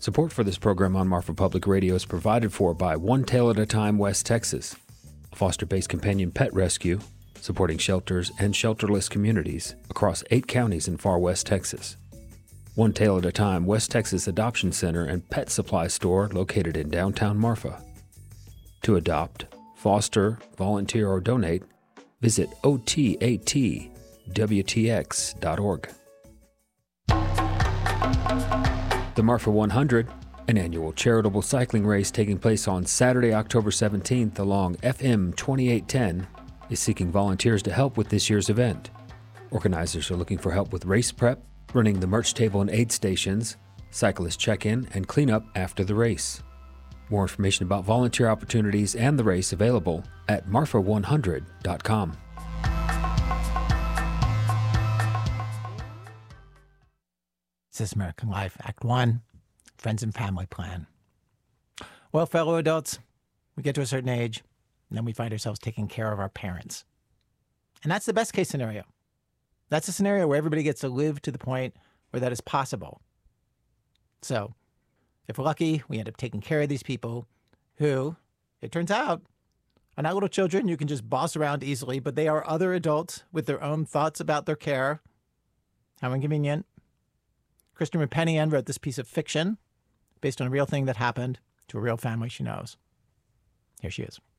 Support for this program on Marfa Public Radio is provided for by One Tail at a Time West Texas, a foster-based companion pet rescue supporting shelters and shelterless communities across 8 counties in far west Texas. One Tail at a Time West Texas Adoption Center and Pet Supply Store located in downtown Marfa. To adopt, foster, volunteer, or donate, visit otatwtx.org. The Marfa 100, an annual charitable cycling race taking place on Saturday, October 17th along FM 2810, is seeking volunteers to help with this year's event. Organizers are looking for help with race prep, running the merch table and aid stations, cyclist check-in, and cleanup after the race. More information about volunteer opportunities and the race available at marfa100.com. This is American Life, Act 1, Friends and Family Plan. Well, fellow adults, we get to a certain age, and then we find ourselves taking care of our parents. And that's the best case scenario. That's a scenario where everybody gets to live to the point where that is possible. So, if we're lucky, we end up taking care of these people who, it turns out, are not little children you can just boss around easily, but they are other adults with their own thoughts about their care. How inconvenient. Kristen Rapenian wrote this piece of fiction based on a real thing that happened to a real family she knows. Here she is.